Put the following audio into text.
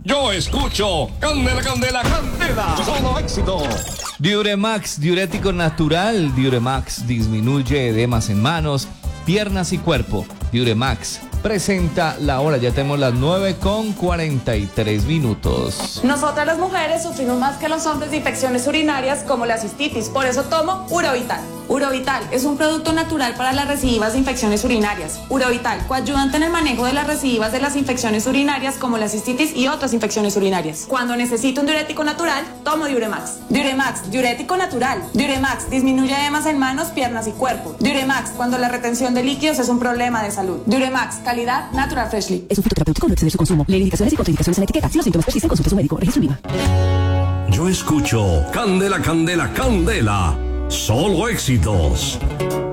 Yo escucho Candela, Candela, Candela. Solo éxito. Diuremax, diurético natural. Diuremax disminuye edemas en manos, piernas y cuerpo. Diuremax presenta la hora, ya tenemos las 9:43. Nosotras las mujeres sufrimos más que los hombres de infecciones urinarias como la cistitis, por eso tomo Urovital. Urovital es un producto natural para las recidivas de infecciones urinarias. Urovital, coayudante en el manejo de las recidivas de las infecciones urinarias como la cistitis y otras infecciones urinarias. Cuando necesito un diurético natural, tomo Diuremax. Diuremax, diurético natural. Diuremax disminuye edemas en manos, piernas y cuerpo. Diuremax, cuando la retención de líquidos es un problema de salud. Diuremax, calidad Natural Freshly. Es un fitoterapéutico, no exceder su consumo. Lee indicaciones y contraindicaciones en la etiqueta. Si los síntomas persisten, consulte a su médico. Registro IVA. Yo escucho Candela, Candela, Candela. Solo éxitos.